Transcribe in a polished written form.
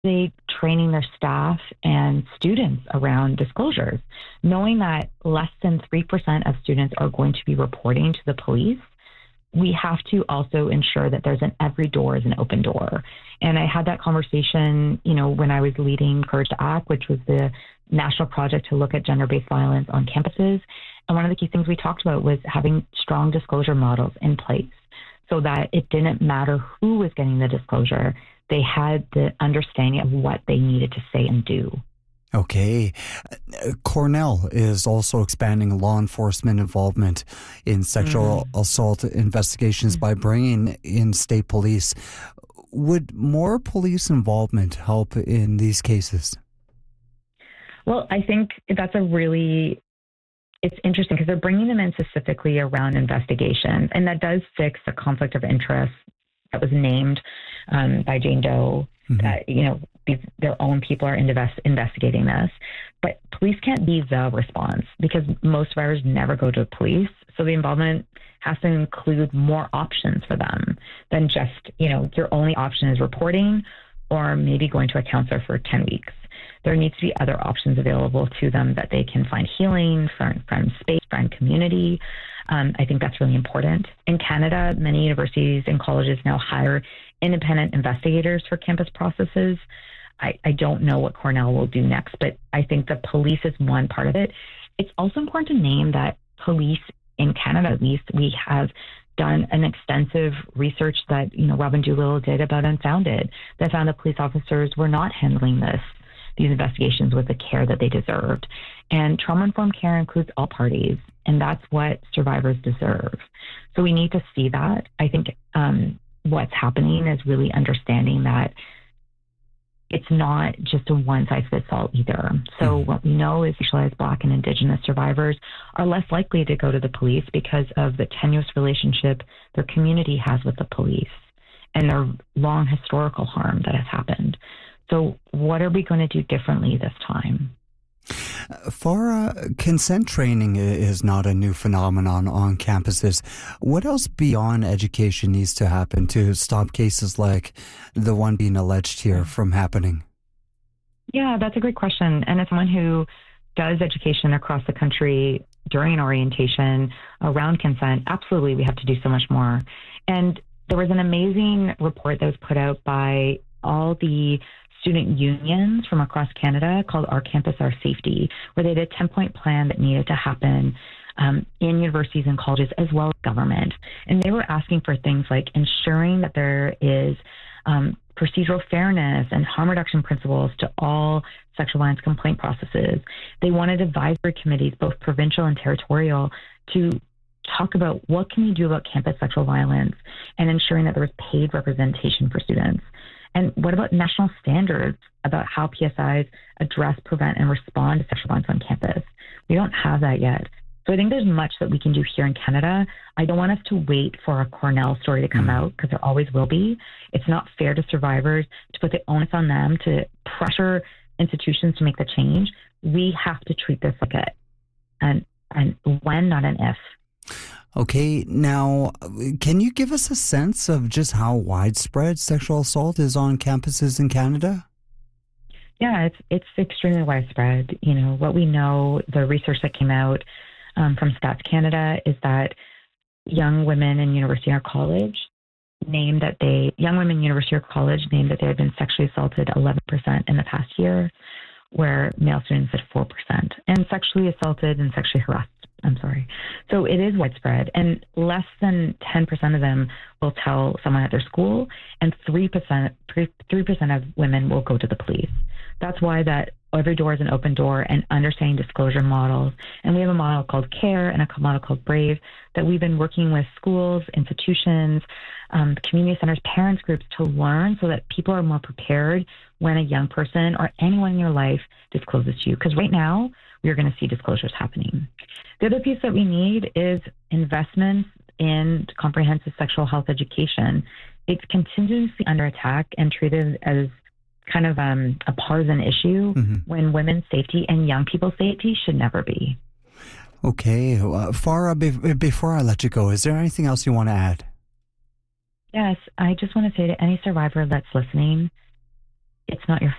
they training their staff and students around disclosures, knowing that less than 3% of students are going to be reporting to the police. We have to also ensure that every door is an open door. And I had that conversation, when I was leading Courage to Act, which was the national project to look at gender-based violence on campuses. And one of the key things we talked about was having strong disclosure models in place so that it didn't matter who was getting the disclosure. They had the understanding of what they needed to say and do. Okay. Cornell is also expanding law enforcement involvement in sexual assault investigations by bringing in state police. Would more police involvement help in these cases? Well, I think it's interesting because they're bringing them in specifically around investigations, and that does fix the conflict of interest that was named by Jane Doe. That, their own people are investigating this. But police can't be the response because most survivors never go to police. So the involvement has to include more options for them than just, your only option is reporting or maybe going to a counselor for 10 weeks. There needs to be other options available to them that they can find healing, find space, find community. I think that's really important. In Canada, many universities and colleges now hire independent investigators for campus processes. I don't know what Cornell will do next, but I think the police is one part of it. It's also important to name that police in Canada, at least, we have done an extensive research that, Robin Doolittle did about Unfounded that found that police officers were not handling these investigations with the care that they deserved. And trauma-informed care includes all parties, and that's what survivors deserve. So we need to see that. I think what's happening is really understanding that it's not just a one-size-fits-all either. So what we know is racialized Black and Indigenous survivors are less likely to go to the police because of the tenuous relationship their community has with the police and their long historical harm that has happened. So what are we going to do differently this time? Farah, consent training is not a new phenomenon on campuses. What else beyond education needs to happen to stop cases like the one being alleged here from happening? Yeah, that's a great question. And as someone who does education across the country during orientation around consent, absolutely, we have to do so much more. And there was an amazing report that was put out by all the student unions from across Canada called Our Campus, Our Safety, where they did a 10-point plan that needed to happen in universities and colleges as well as government. And they were asking for things like ensuring that there is procedural fairness and harm reduction principles to all sexual violence complaint processes. They wanted advisory committees, both provincial and territorial, to talk about what can we do about campus sexual violence and ensuring that there was paid representation for students. And what about national standards about how PSIs address, prevent, and respond to sexual violence on campus? We don't have that yet. So I think there's much that we can do here in Canada. I don't want us to wait for a Cornell story to come out because there always will be. It's not fair to survivors to put the onus on them to pressure institutions to make the change. We have to treat this like an when, not an if. Okay, now, can you give us a sense of just how widespread sexual assault is on campuses in Canada? Yeah, it's extremely widespread. What we know, the research that came out from Stats Canada is that young women in university or college named that they had been sexually assaulted 11% in the past year, where male students at 4%, and sexually assaulted and sexually harassed. So it is widespread, and less than 10% of them will tell someone at their school, and 3% of women will go to the police. That's why that every door is an open door, and understanding disclosure models. And we have a model called CARE and a model called BRAVE that we've been working with schools, institutions, community centers, parents groups to learn so that people are more prepared when a young person or anyone in your life discloses to you. Because right now, we're going to see disclosures happening. The other piece that we need is investments in comprehensive sexual health education. It's continuously under attack and treated as kind of a partisan issue when women's safety and young people's safety should never be. Okay. Farah, before I let you go, is there anything else you want to add? Yes. I just want to say to any survivor that's listening, it's not your